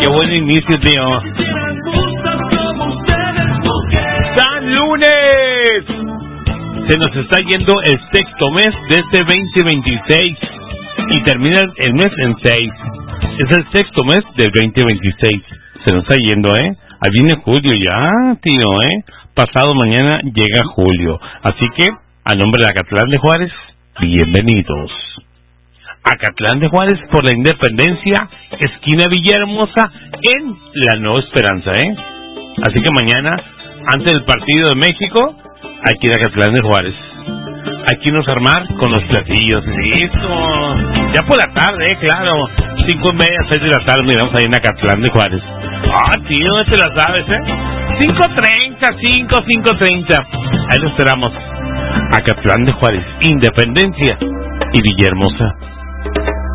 Qué buen inicio, tío. ¡San Lunes! Se nos está yendo el sexto mes de este 2026 y termina el mes en 6. Es el sexto mes del 2026. Se nos está yendo, ¿eh? Ahí viene julio ya, tío, ¿eh? Pasado mañana llega julio. Así que, a nombre de Acatlán de Juárez, bienvenidos. Acatlán de Juárez por la Independencia, esquina Villahermosa, en la Nueva Esperanza, ¿eh? Así que mañana, antes del partido de México, hay que ir a Acatlán de Juárez. Hay que irnos a armar con los platillos. Listo. Ya por la tarde, claro. 5:30, 6 de la tarde, miramos ahí en Acatlán de Juárez. Ah, tío, no te la sabes, ¿eh? 5:30. Ahí lo esperamos. Acatlán de Juárez, Independencia y Villahermosa.